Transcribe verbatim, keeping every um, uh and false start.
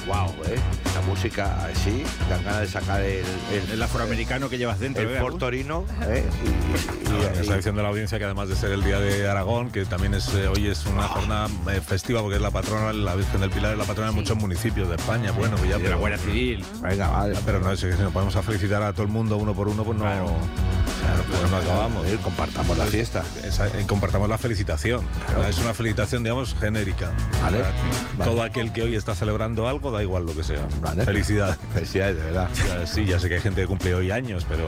wow, ¿eh? La música así, dan ganas de sacar el, el, el afroamericano que llevas dentro. El ¿eh? Ford Torino, ¿eh? Y, y, no, y, está diciendo la audiencia que además de ser el Día de Aragón, que también es eh, hoy es una oh. jornada eh, festiva porque es la patrona, la Virgen del Pilar es la patrona de muchos municipios de España. Bueno, pues ya, y de pero, la Guardia Civil. Venga, vale. Pero no, si nos podemos a felicitar a todo el mundo uno por uno, pues no, Claro. claro, pues no acabamos. Eh, compartamos la fiesta. Esa, eh, compartamos la felicitación. Claro. Es una felicitación, digamos, genérica. Vale. Para Vale. todo aquel que hoy está celebrando algo, da igual lo que sea. Vale. Felicidades. Felicidades, de verdad. Ya, sí, ya sé que hay gente que cumple hoy años, pero